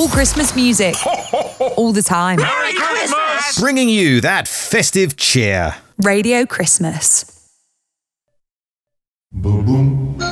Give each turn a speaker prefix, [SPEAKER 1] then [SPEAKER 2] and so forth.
[SPEAKER 1] All Christmas music. All the time.
[SPEAKER 2] Merry Christmas!
[SPEAKER 3] Bringing you that festive cheer.
[SPEAKER 1] Radio Christmas.
[SPEAKER 4] Boom boom.